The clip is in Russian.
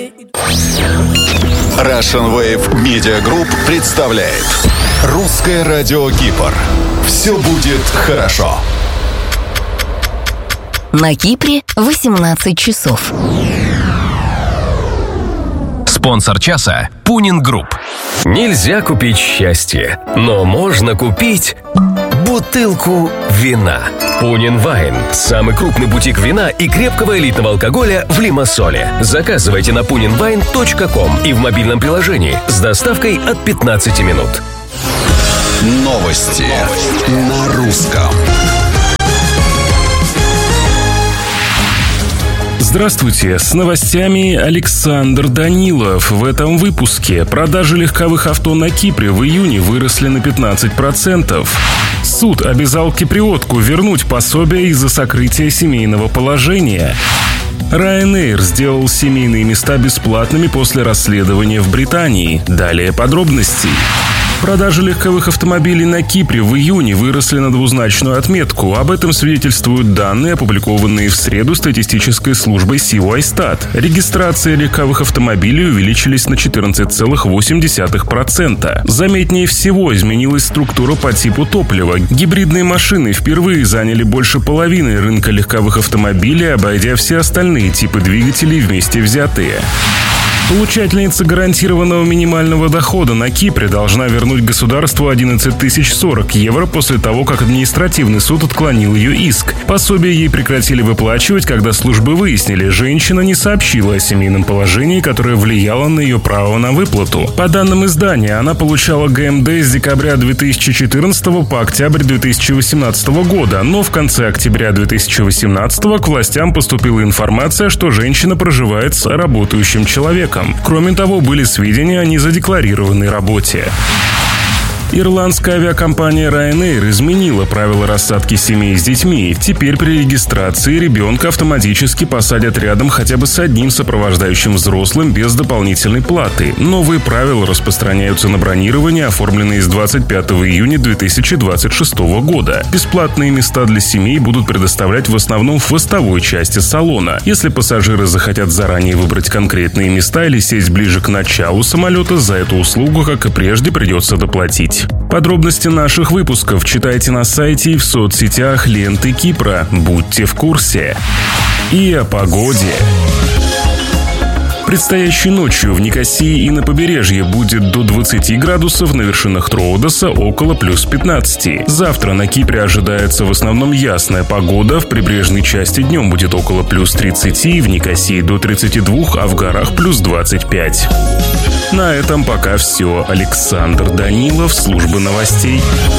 Russian Wave Media Group представляет Русское радио Кипр. Все будет хорошо. На Кипре 18 часов. Спонсор часа – Пунин Групп. Нельзя купить счастье, но можно купить бутылку вина. Пунин Вайн – самый крупный бутик вина и крепкого элитного алкоголя в Лимассоле. Заказывайте на puninwine.com и в мобильном приложении с доставкой от 15 минут. Новости на русском. Здравствуйте, с новостями Александр Данилов. В этом выпуске продажи легковых авто на Кипре в июне выросли на 15%. Суд обязал киприотку вернуть пособие из-за сокрытия семейного положения. Ryanair сделал семейные места бесплатными после расследования в Британии. Далее подробности. Продажи легковых автомобилей на Кипре в июне выросли на двузначную отметку. Об этом свидетельствуют данные, опубликованные в среду статистической службой Сивайстат. Регистрации легковых автомобилей увеличились на 14,8%. Заметнее всего изменилась структура по типу топлива. Гибридные машины впервые заняли больше половины рынка легковых автомобилей, обойдя все остальные типы двигателей вместе взятые. Получательница гарантированного минимального дохода на Кипре должна вернуть государству 11 040 евро после того, как административный суд отклонил ее иск. Пособие ей прекратили выплачивать, когда службы выяснили, женщина не сообщила о семейном положении, которое влияло на ее право на выплату. По данным издания, она получала ГМД с декабря 2014 по октябрь 2018 года, но в конце октября 2018 к властям поступила информация, что женщина проживает с работающим человеком. Кроме того, были сведения о незадекларированной работе. Ирландская авиакомпания Ryanair изменила правила рассадки семей с детьми. Теперь при регистрации ребенка автоматически посадят рядом хотя бы с одним сопровождающим взрослым без дополнительной платы. Новые правила распространяются на бронирование, оформленные с 25 июня 2026 года. Бесплатные места для семей будут предоставлять в основном в хвостовой части салона. Если пассажиры захотят заранее выбрать конкретные места или сесть ближе к началу самолета, за эту услугу, как и прежде, придется доплатить. Подробности наших выпусков читайте на сайте и в соцсетях ленты Кипра. Будьте в курсе. И о погоде. Предстоящей ночью в Никосии и на побережье будет до 20 градусов, на вершинах Троодоса около плюс 15. Завтра на Кипре ожидается в основном ясная погода, в прибрежной части днем будет около плюс 30, в Никосии до 32, а в горах плюс 25. На этом пока все. Александр Данилов, служба новостей.